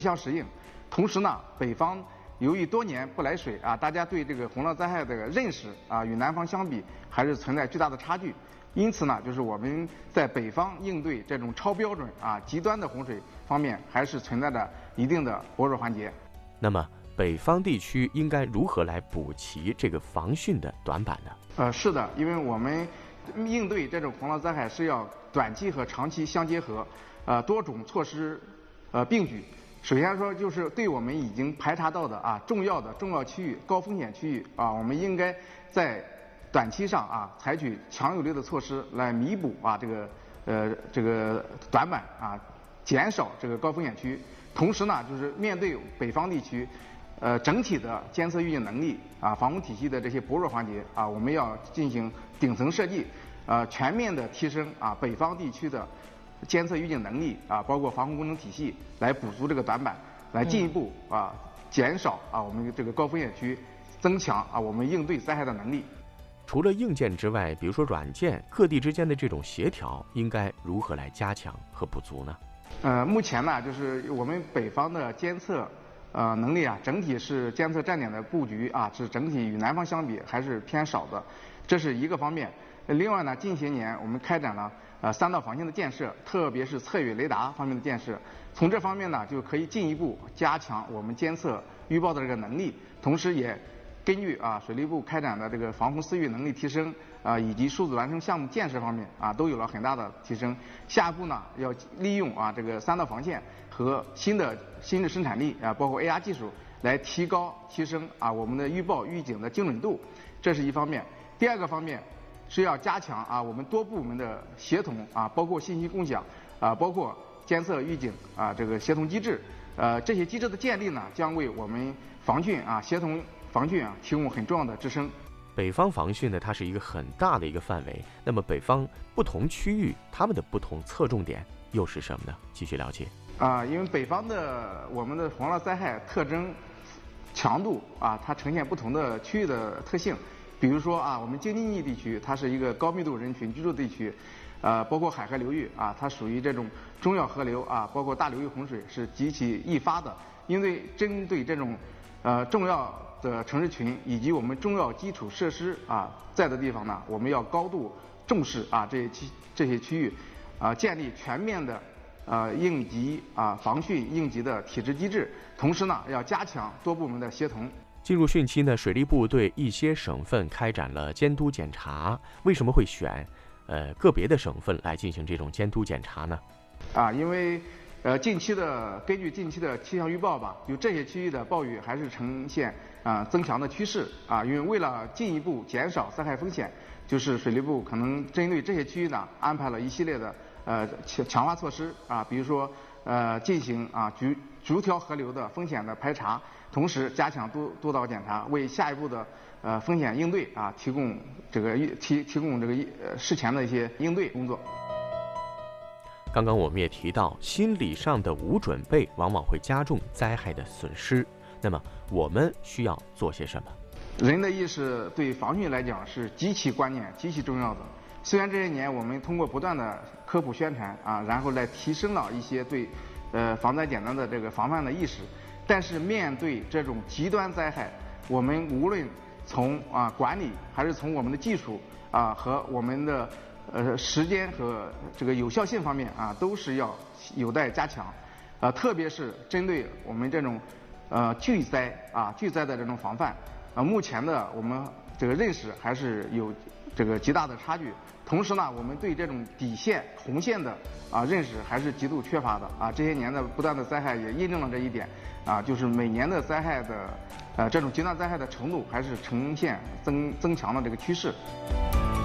相适应。同时呢，北方由于多年不来水啊，大家对这个洪涝灾害的认识啊，与南方相比还是存在巨大的差距。因此呢，就是我们在北方应对这种超标准啊、极端的洪水方面，还是存在着一定的薄弱环节。 那么，北方地区应该如何来补齐这个防汛的短板呢？ 是的，因为我们应对这种洪涝灾害是要短期和长期相结合，多种措施并举。首先说，就是对我们已经排查到的啊重要区域、高风险区域啊，我们应该在短期上啊采取强有力的措施来弥补啊这个短板啊，减少这个高风险区。同时呢，就是面对北方地区整体的监测预警能力啊、防洪体系的这些薄弱环节啊，我们要进行顶层设计，全面的提升啊北方地区的监测预警能力啊，包括防洪工程体系，来补足这个短板，来进一步啊减少啊我们这个高风险区，增强啊我们应对灾害的能力。 除了硬件之外，比如说软件，各地之间的这种协调应该如何来加强和补足呢？ 目前呢，就是我们北方的监测能力啊，整体是监测站点的布局啊，是整体与南方相比还是偏少的，这是一个方面。另外呢，近些年我们开展了3道防线的建设，特别是测远雷达方面的建设。从这方面呢，就可以进一步加强我们监测预报的这个能力，同时也根据水利部开展的这个防洪私域能力提升以及数字孪生项目建设方面都有了很大的提升。下一步呢，要利用这个3道防线和新的生产力包括 AR 技术来提升我们的预报预警的精准度，这是一方面。第二个方面是要加强我们多部门的协同包括信息共享包括监测预警这个协同机制这些机制的建立呢，将为我们防汛协同防汛提供很重要的支撑。 北方防汛呢，它是一个很大的一个范围。那么北方不同区域它们的不同侧重点又是什么呢？继续了解。 因为北方的我们的洪涝灾害特征、强度它呈现不同的区域的特性。比如说我们京津冀地区它是一个高密度人群居住地区，包括海河流域它属于这种中要河流包括大流域洪水是极其易发的。因为针对这种重要的城市群以及我们重要基础设施在的地方呢，我们要高度重视这些区域建立全面的应急防汛应急的体制机制，同时呢要加强多部门的协同。 进入汛期呢，水利部对一些省份开展了监督检查。为什么会选个别的省份来进行这种监督检查呢？ 因为根据近期的气象预报吧，就这些区域的暴雨还是呈现增强的趋势因为为了进一步减少灾害风险，就是水利部可能针对这些区域呢安排了一系列的强化措施比如说进行逐条河流的风险的排查，同时加强督导检查，为下一步的风险应对提供事前的一些应对工作。 刚刚我们也提到，心理上的无准备往往会加重灾害的损失。那么我们需要做些什么？ 人的意识对防汛来讲是极其关键、极其重要的。虽然这些年我们通过不断的科普宣传然后来提升了一些对防灾简单的这个防范的意识，但是面对这种极端灾害，我们无论从管理还是从我们的技术和我们的时间和这个有效性方面都是有待加强，特别是针对我们这种巨灾的这种防范目前的我们这个认识还是有这个极大的差距。同时呢，我们对这种底线红线的认识还是极度缺乏的这些年的不断的灾害也印证了这一点就是每年的灾害的这种极端灾害的程度还是呈现增强的这个趋势。